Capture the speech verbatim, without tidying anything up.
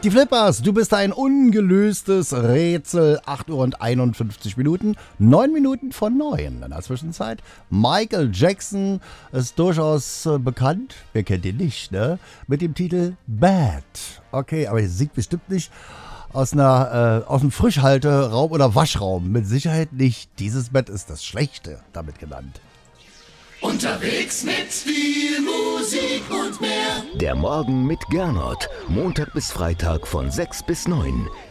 Die Flippers, du bist ein ungelöstes Rätsel. acht Uhr und einundfünfzig Minuten, neun Minuten von neun. In der Zwischenzeit, Michael Jackson ist durchaus äh, bekannt, wer kennt ihn nicht, ne? Mit dem Titel Bad. Okay, aber er singt bestimmt nicht aus, einer, äh, aus einem Frischhalteraum oder Waschraum. Mit Sicherheit nicht. Dieses Bett ist das Schlechte, damit genannt. Unterwegs mit viel Musik und mehr. Der Morgen mit Gernot. Montag bis Freitag von sechs bis neun.